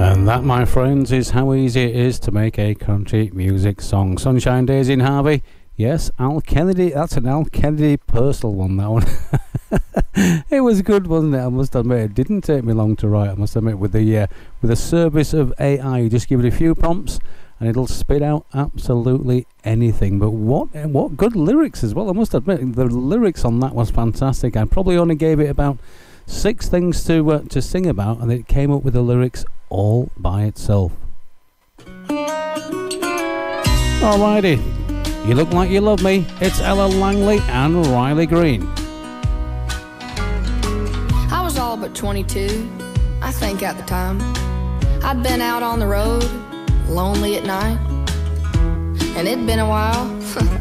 And that, my friends, is how easy it is to make a country music song. Sunshine Days in Harvey. Yes, Al Kennedy. That's an Al Kennedy personal one, that one. It was good, wasn't it? I must admit, it didn't take me long to write. I must admit, with the service of AI, you just give it a few prompts and it'll spit out absolutely anything. But what good lyrics as well. I must admit, the lyrics on that was fantastic. I probably only gave it about 6 things to sing about, and it came up with the lyrics all by itself. Alrighty, You Look Like You Love Me. It's Ella Langley and Riley Green. I was all but 22, I think at the time. I'd been out on the road, lonely at night, and it'd been a while